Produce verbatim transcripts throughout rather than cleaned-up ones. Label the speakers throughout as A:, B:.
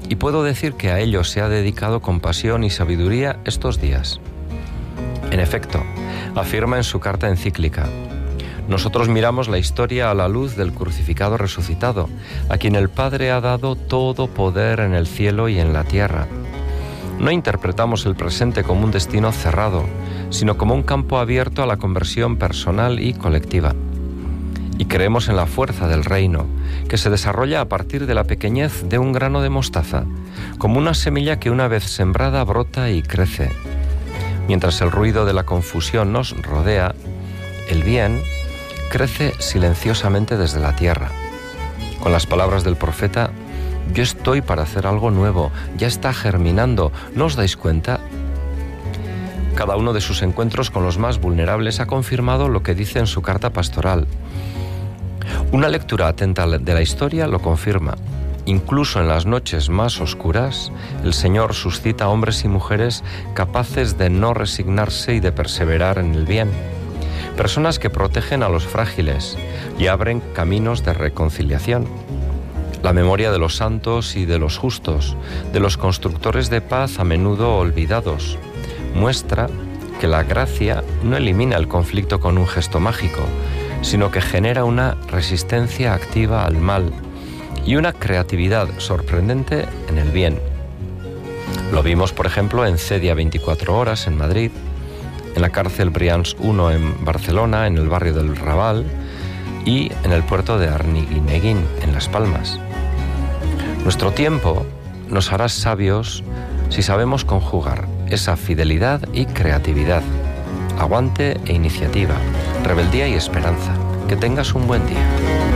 A: y puedo decir que a ello se ha dedicado con pasión y sabiduría estos días. En efecto, afirma en su carta encíclica: nosotros miramos la historia a la luz del crucificado resucitado, a quien el Padre ha dado todo poder en el cielo y en la tierra. No interpretamos el presente como un destino cerrado, sino como un campo abierto a la conversión personal y colectiva. Y creemos en la fuerza del reino, que se desarrolla a partir de la pequeñez de un grano de mostaza, como una semilla que una vez sembrada brota y crece. Mientras el ruido de la confusión nos rodea, el bien crece silenciosamente desde la tierra. Con las palabras del profeta: yo estoy para hacer algo nuevo, ya está germinando, ¿no os dais cuenta? Cada uno de sus encuentros con los más vulnerables ha confirmado lo que dice en su carta pastoral. Una lectura atenta de la historia lo confirma. Incluso en las noches más oscuras, el Señor suscita hombres y mujeres capaces de no resignarse y de perseverar en el bien. Personas que protegen a los frágiles y abren caminos de reconciliación. La memoria de los santos y de los justos, de los constructores de paz a menudo olvidados, muestra que la gracia no elimina el conflicto con un gesto mágico, sino que genera una resistencia activa al mal y una creatividad sorprendente en el bien. Lo vimos, por ejemplo, en Cedia veinticuatro horas en Madrid, en la cárcel Brians uno en Barcelona, en el barrio del Raval y en el puerto de Arneguín, en Las Palmas. Nuestro tiempo nos hará sabios si sabemos conjugar esa fidelidad y creatividad, aguante e iniciativa, rebeldía y esperanza. Que tengas un buen día.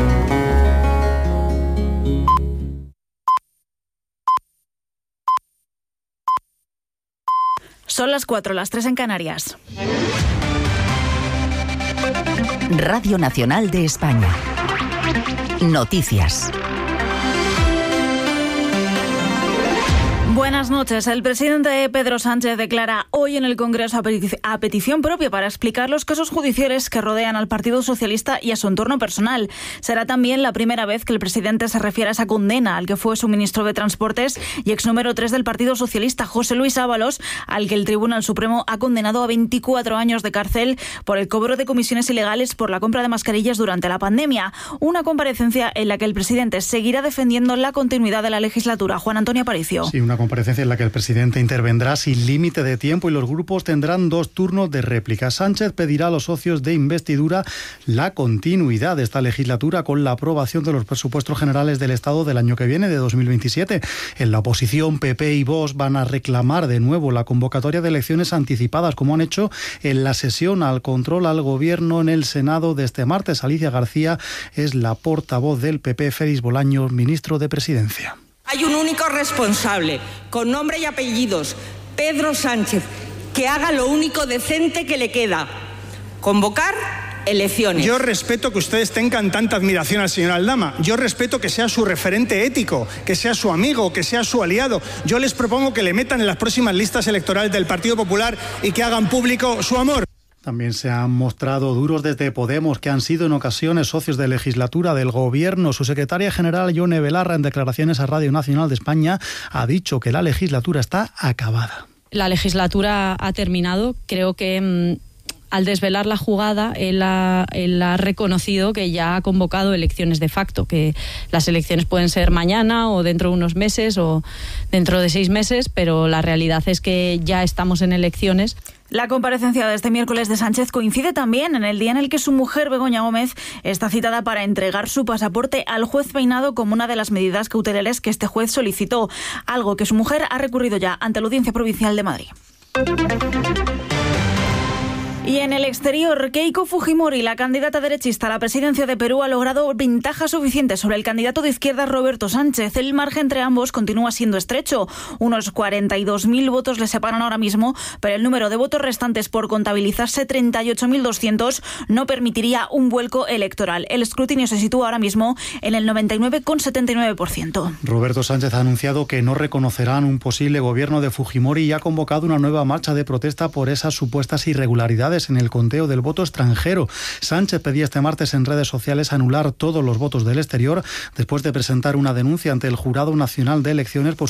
B: Son las cuatro, las tres en Canarias.
C: Radio Nacional de España. Noticias.
B: Buenas noches. El presidente Pedro Sánchez declara hoy en el Congreso a, peti- a petición propia para explicar los casos judiciales que rodean al Partido Socialista y a su entorno personal. Será también la primera vez que el presidente se refiere a esa condena al que fue su ministro de Transportes y ex número tres del Partido Socialista, José Luis Ábalos, al que el Tribunal Supremo ha condenado a veinticuatro años de cárcel por el cobro de comisiones ilegales por la compra de mascarillas durante la pandemia. Una comparecencia en la que el presidente seguirá defendiendo la continuidad de la legislatura. Juan Antonio Aparicio.
D: Sí, una comparecencia en la que el presidente intervendrá sin límite de tiempo y los grupos tendrán dos turnos de réplica. Sánchez pedirá a los socios de investidura la continuidad de esta legislatura con la aprobación de los presupuestos generales del Estado del año que viene, de dos mil veintisiete. En la oposición, P P y Vox van a reclamar de nuevo la convocatoria de elecciones anticipadas, como han hecho en la sesión al control al Gobierno en el Senado de este martes. Alicia García es la portavoz del P P, Félix Bolaños, ministro de Presidencia.
E: Hay un único responsable, con nombre y apellidos, Pedro Sánchez, que haga lo único decente que le queda: convocar elecciones.
F: Yo respeto que ustedes tengan tanta admiración al señor Aldama. Yo respeto que sea su referente ético, que sea su amigo, que sea su aliado. Yo les propongo que le metan en las próximas listas electorales del Partido Popular y que hagan público su amor.
D: También se han mostrado duros desde Podemos, que han sido en ocasiones socios de legislatura del Gobierno. Su secretaria general, Yone Belarra, en declaraciones a Radio Nacional de España, ha dicho que la legislatura está acabada.
G: La legislatura ha terminado. Creo que mmm, al desvelar la jugada, él ha, él ha reconocido que ya ha convocado elecciones de facto, que las elecciones pueden ser mañana o dentro de unos meses o dentro de seis meses, pero la realidad es que ya estamos en elecciones.
B: La comparecencia de este miércoles de Sánchez coincide también en el día en el que su mujer, Begoña Gómez, está citada para entregar su pasaporte al juez Peinado como una de las medidas cautelares que este juez solicitó, algo que su mujer ha recurrido ya ante la Audiencia Provincial de Madrid. Y en el exterior, Keiko Fujimori, la candidata derechista a la presidencia de Perú, ha logrado ventaja suficiente sobre el candidato de izquierda Roberto Sánchez. El margen entre ambos continúa siendo estrecho. Unos cuarenta y dos mil votos le separan ahora mismo, pero el número de votos restantes por contabilizarse, treinta y ocho mil doscientos, no permitiría un vuelco electoral. El escrutinio se sitúa ahora mismo en el noventa y nueve coma setenta y nueve por ciento.
D: Roberto Sánchez ha anunciado que no reconocerán un posible gobierno de Fujimori y ha convocado una nueva marcha de protesta por esas supuestas irregularidades en el conteo del voto extranjero. Sánchez pedía este martes en redes sociales anular todos los votos del exterior después de presentar una denuncia ante el Jurado Nacional de Elecciones por